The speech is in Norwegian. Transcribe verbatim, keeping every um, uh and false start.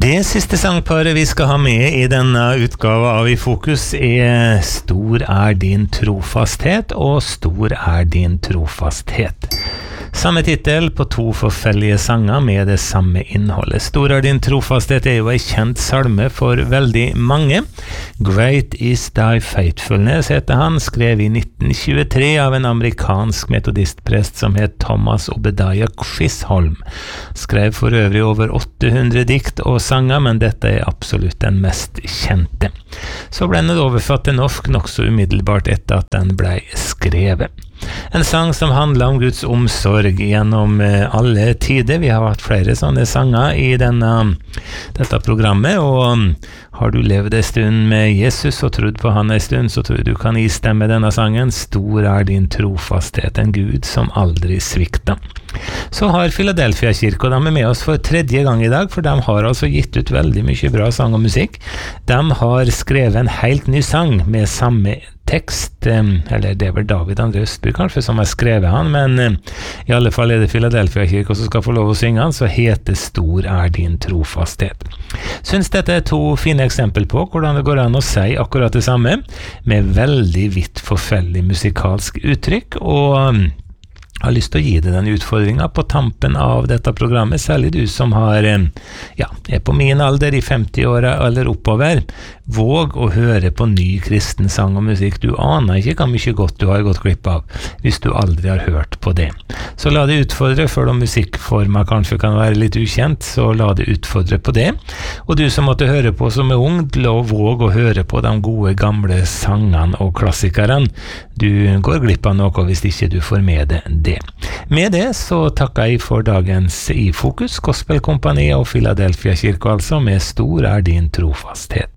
Det siste sangparet vi skal ha med i denne utgave av I Fokus er Stor er din trofasthet og Stor er din trofasthet. Samme titel på to forskjellige sanger med det samme innholdet. Stor er din trofasthet er jo en kjent salme for veldig mange. Great is thy faithfulness heter han, skrev i nitten tjuetre av en amerikansk metodistprest som het Thomas Obadiah Chisholm. Skrev for øvrig over åtte hundre dikt og sanger, men dette er absolutt den mest kjente. Så ble den oversatt til norsk nok så umiddelbart etter at den ble skrevet. En sang som handler om Guds omsorg gjennom alle tider. Vi har hatt flere sånne sanger i denne, dette programmet, og har du levd en stund med Jesus og trodd på han en stund, så tror jeg du kan istemme denne sangen. Stor er din trofasthet, en Gud som aldri svikter. Så har Philadelphia kirke, og de er med oss for tredje gang i dag, for de har altså gitt ut veldig mye bra sang og musikk. De har skrevet en helt ny sang med samme tekst, eller det er vel David André Østby kanskje som har skrevet han, men i alle fall er det Philadelphia kirke som skal få lov å synge han, så heter Stor er din trofasthet. Syns dette er to fine eksempel på hvordan det går an å si akkurat det samme, med veldig vidt forskjellig musikalsk uttrykk, og jeg har lyst til å gi deg den utfordringen på tampen av dette programmet, særlig du som har, ja, er på min alder i femti-åra eller oppover. Våg å høre på ny kristen sang og musikk. Du aner ikke hvor mye godt du har gått glipp av hvis du aldri har hørt på det. Så la det utfordre, for om musikkformer kanskje kan være litt ukjent, så la det utfordre på det. Og du som måtte høre på som er ung, la våg å høre på de gode gamle sangene og klassikerne. Du går glipp av noe hvis ikke du får med deg det. Med det så takker jeg for dagens I Fokus, Gospel Kompani og Philadelphia kirke altså, med Stor er din trofasthet.